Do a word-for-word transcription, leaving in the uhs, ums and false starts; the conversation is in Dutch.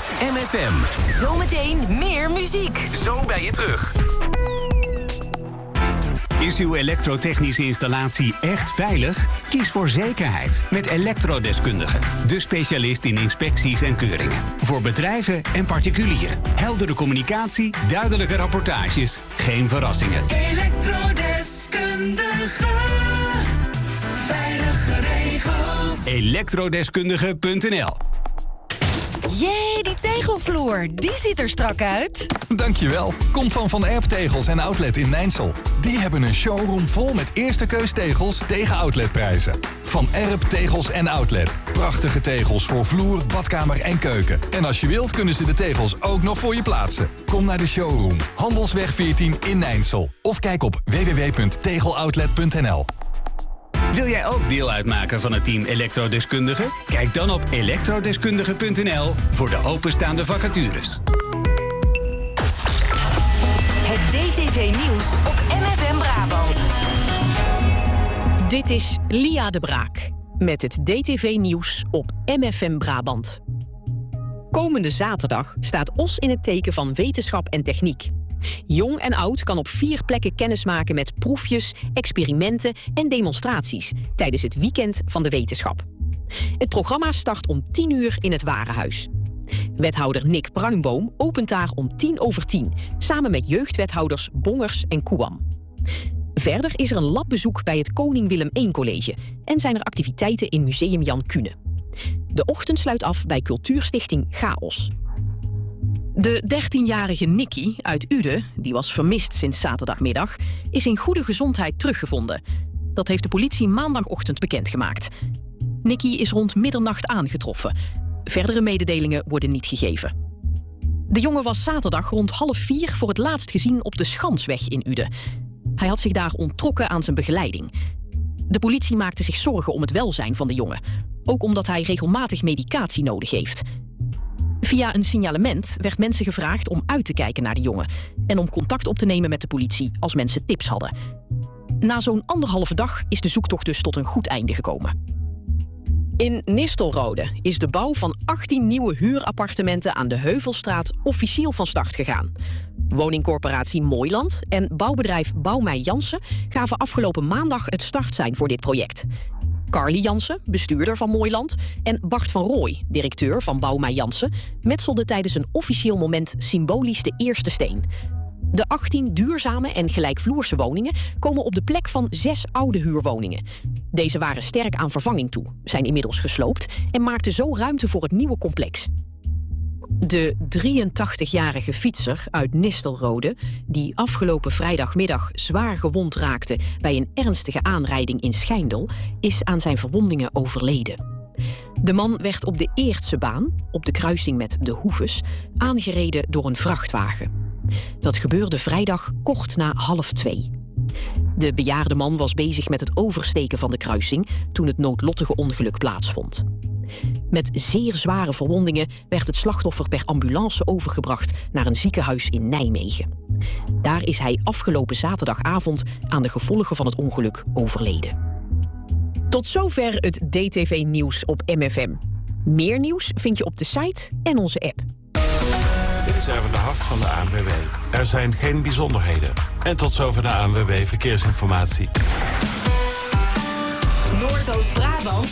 is M F M. Zometeen meer muziek. Zo ben je terug. Is uw elektrotechnische installatie echt veilig? Kies voor zekerheid met Elektrodeskundige. De specialist in inspecties en keuringen. Voor bedrijven en particulieren. Heldere communicatie, duidelijke rapportages. Geen verrassingen. Elektrodeskundige. Veilig geregeld. elektrodeskundige punt n l. Jee, die tegelvloer, die ziet er strak uit. Dankjewel. Kom van Van Erp Tegels en Outlet in Nijnsel. Die hebben een showroom vol met eerste keus tegels tegen outletprijzen. Van Erp Tegels en Outlet. Prachtige tegels voor vloer, badkamer en keuken. En als je wilt kunnen ze de tegels ook nog voor je plaatsen. Kom naar de showroom. Handelsweg veertien in Nijnsel. Of kijk op w w w punt tegeloutlet punt n l. Wil jij ook deel uitmaken van het team Elektrodeskundige? Kijk dan op elektrodeskundige punt n l voor de openstaande vacatures. Het D T V-nieuws op M F M Brabant. Dit is Lia de Braak met het D T V-nieuws op M F M Brabant. Komende zaterdag staat Os in het teken van wetenschap en techniek. Jong en oud kan op vier plekken kennismaken met proefjes, experimenten en demonstraties tijdens het weekend van de wetenschap. Het programma start om tien uur in het Warenhuis. Wethouder Nick Bruinboom opent daar om tien over tien, samen met jeugdwethouders Bongers en Koeam. Verder is er een labbezoek bij het Koning Willem één College en zijn er activiteiten in Museum Jan Kuhne. De ochtend sluit af bij Cultuurstichting Chaos. De dertienjarige Nicky uit Uden, die was vermist sinds zaterdagmiddag, is in goede gezondheid teruggevonden. Dat heeft de politie maandagochtend bekendgemaakt. Nicky is rond middernacht aangetroffen. Verdere mededelingen worden niet gegeven. De jongen was zaterdag rond half vier voor het laatst gezien op de Schansweg in Uden. Hij had zich daar onttrokken aan zijn begeleiding. De politie maakte zich zorgen om het welzijn van de jongen. Ook omdat hij regelmatig medicatie nodig heeft. Via een signalement werd mensen gevraagd om uit te kijken naar de jongen en om contact op te nemen met de politie als mensen tips hadden. Na zo'n anderhalve dag is de zoektocht dus tot een goed einde gekomen. In Nistelrode is de bouw van achttien nieuwe huurappartementen aan de Heuvelstraat officieel van start gegaan. Woningcorporatie Mooiland en bouwbedrijf Bouwmei Jansen gaven afgelopen maandag het startsein voor dit project. Carly Jansen, bestuurder van Mooiland, en Bart van Rooij, directeur van Bouwmei Jansen, metselden tijdens een officieel moment symbolisch de eerste steen. De achttien duurzame en gelijkvloerse woningen komen op de plek van zes oude huurwoningen. Deze waren sterk aan vervanging toe, zijn inmiddels gesloopt en maakten zo ruimte voor het nieuwe complex. De drieëntachtigjarige fietser uit Nistelrode, die afgelopen vrijdagmiddag zwaar gewond raakte bij een ernstige aanrijding in Schijndel, is aan zijn verwondingen overleden. De man werd op de Eertse baan, op de kruising met de Hoeves, aangereden door een vrachtwagen. Dat gebeurde vrijdag kort na half twee. De bejaarde man was bezig met het oversteken van de kruising toen het noodlottige ongeluk plaatsvond. Met zeer zware verwondingen werd het slachtoffer per ambulance overgebracht naar een ziekenhuis in Nijmegen. Daar is hij afgelopen zaterdagavond aan de gevolgen van het ongeluk overleden. Tot zover het D T V-nieuws op M F M. Meer nieuws vind je op de site en onze app. Dit is Erwin de Hart van de A N W B. Er zijn geen bijzonderheden. En tot zover de A N W B Verkeersinformatie. Noordoost-Brabant